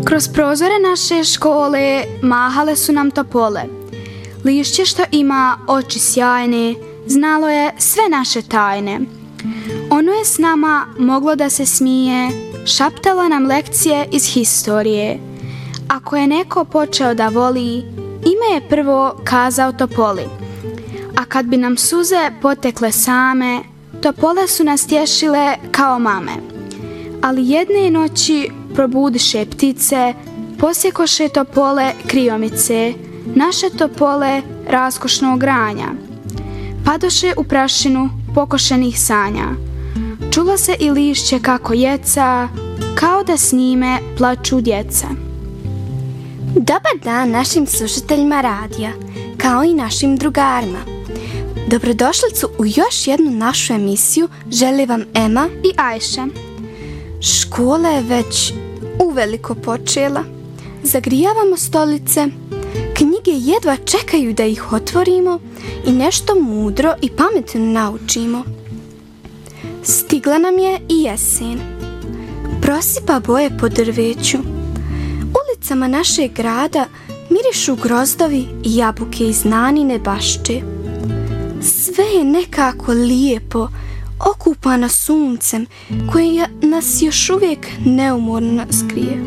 Kroz prozore naše škole mahale su nam topole. Lišće što ima oči sjajne, znalo je sve naše tajne. Ono je s nama moglo da se smije, šaptalo nam lekcije iz historije. Ako je neko počeo da voli, ime je prvo kazao Topoli. A kad bi nam suze potekle same, topole su nas tješile kao mame. Ali jedne noći probudiše ptice, posjekoše topole kriomice, naše topole raskošnog granja. Padoše u prašinu pokošenih sanja. Čulo se i lišće kako jeca, kao da s njime plaču djeca. Dobar dan našim slušateljima radija, kao i našim drugarima. Dobrodošlicu u još jednu našu emisiju želi vam Ema i Ajša. Škola je već uveliko počela. Zagrijavamo stolice, knjige jedva čekaju da ih otvorimo i nešto mudro i pametno naučimo. Stigla nam je i jesen. Prosipa boje po drveću. Ulicama našeg grada mirišu grozdovi i jabuke iz nanine bašče. Sve je nekako lijepo, okupano suncem koje nas još uvijek neumorno skrije.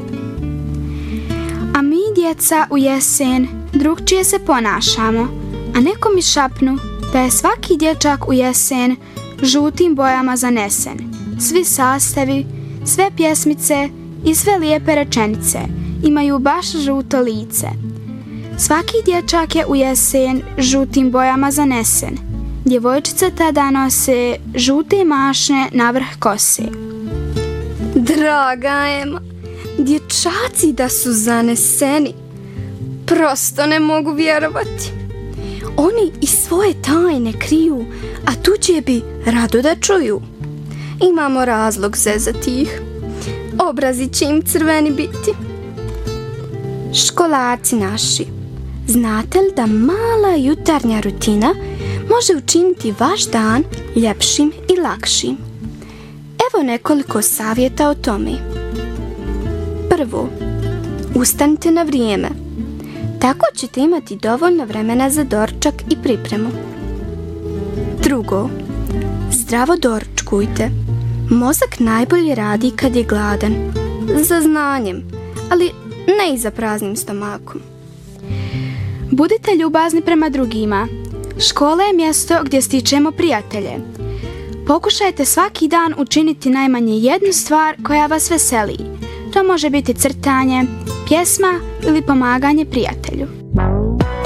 A mi, djeca, u jesen drugčije se ponašamo, a neko mi šapnu da je svaki dječak u jesen žutim bojama zanesen. Svi sastavi, sve pjesmice i sve lijepe rečenice imaju baš žuto lice. Svaki dječak je u jesen žutim bojama zanesen. Djevojčice tada nose žute mašne navrh kose. Draga Ema, dječaci da su zaneseni. Prosto ne mogu vjerovati. Oni i svoje tajne kriju, a tuđe bi rado da čuju. Imamo razlog zezati ih. Obrazi će im crveni biti. Školarci naši, znate li da mala jutarnja rutina može učiniti vaš dan ljepšim i lakšim? Evo nekoliko savjeta o tome. Prvo, ustanite na vrijeme. Tako ćete imati dovoljno vremena za doručak i pripremu. Drugo, zdravo doručkujte. Mozak najbolje radi kad je gladan. Za znanjem, ali ne i za praznim stomakom. Budite ljubazni prema drugima. Škola je mjesto gdje stičemo prijatelje. Pokušajte svaki dan učiniti najmanje jednu stvar koja vas veseli. To može biti crtanje, pjesma ili pomaganje prijatelju.